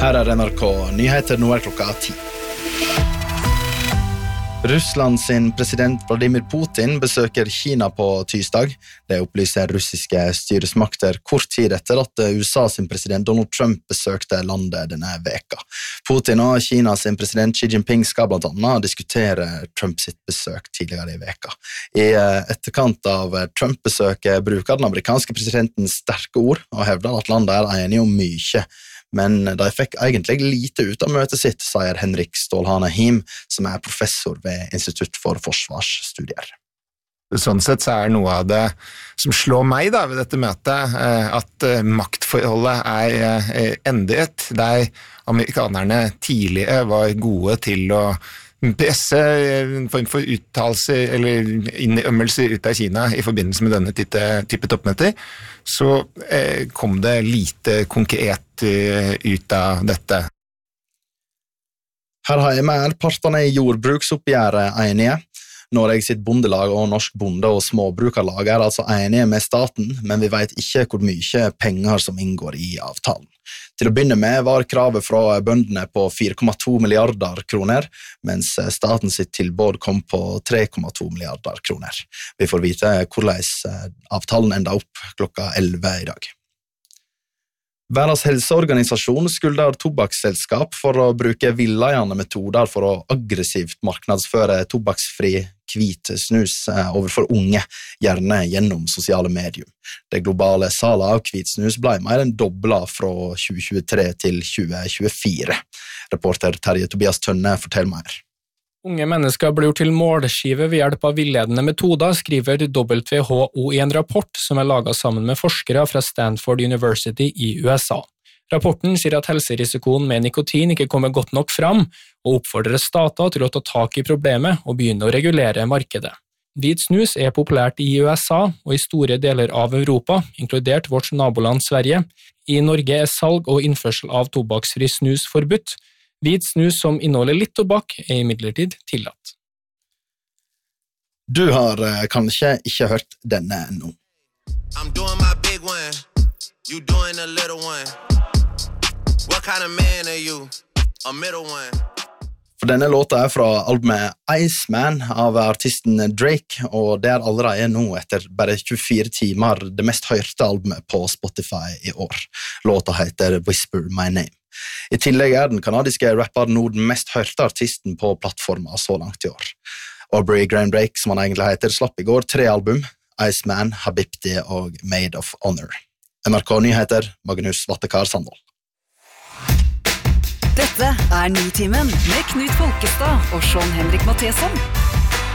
Her NRK Nyheter, nå klokka 10. Russland sin president Vladimir Putin besøker Kina på tirsdag. Det opplyser russiske styresmakter kort tid etter at USA sin president Donald Trump besøkte landet denne veka. Putin og Kina sin president Xi Jinping skal blant annet diskutere Trump sitt besøk tidligere i veka. I etterkant av Trump-besøket bruker den amerikanske presidenten sterke ord og hevder at landet enige om mye. Men de fikk egentlig lite ut av møtet sitt, sier Henrik Stålhane Him, som professor ved Institutt for Forsvarsstudier. Sånn sett så noe av det som slår meg ved dette møtet, at maktforholdet endret, der amerikanerne tidligere var gode til å presse en form for uttalelser eller innrømmelser ut av Kina i forbindelse med denne type toppmøter, så kom det lite konkret ut av dette. Her har partene i jordbruksoppgjøret enige. Norge sitt bondelag og Norsk bonde- og småbrukarlag altså enige med staten, men vi vet ikke hvor mye penger som inngår i avtalen. Til å begynne med var kravet fra bøndene på 4,2 milliarder kroner, mens staten sitt tilbud kom på 3,2 milliarder kroner. Vi får vite hvordan avtalen enda opp klokka 11 i dag. Verdens helseorganisasjon skulder tobakksselskap for å bruke villeiende metoder for å aggressivt marknadsføre tobakksfri hvit snus overfor unge, gjerne gjennom sosiale medier. Det globale salet av hvit snus ble mer enn doblet fra 2023 til 2024. Reporter Terje Tobias Tønne forteller mer. Unge mennesker blir gjort til målskive ved hjelp av villedende metoder, skriver WHO i en rapport som laget sammen med forskere fra Stanford University i USA. Rapporten sier at helserisikoen med nikotin ikke kommer godt nok fram, og oppfordrer stater til å ta tak i problemet og begynne å regulere markedet. Hvit snus populært i USA og i store deler av Europa, inkludert vårt naboland Sverige. I Norge salg og innførsel av tobakksfri snus forbudt. Hvit snus som inneholder litt tobakk imidlertid tillatt. Du har kanskje ikke hørt denne ennå. I'm doing my big one, you doing a little one. What kind of man are you? A middle one. For denne låta fra albumet Iceman av artisten Drake, og det allerede nå etter bare 24 timer det mest hørte albumet på Spotify i år. Låta heter Whisper My Name. I tillegg den kanadiske rapperen nå den mest hørte artisten på plattformen så langt i år. Aubrey Graham Drake, som han egentlig heter, slapp i går 3 album, Iceman, Habibti og Made of Honor. NRK Nyheter, Magnus Vattekar Sandvold. Dette Nitimen med Knut Folkestad og Sean Henrik Matheson.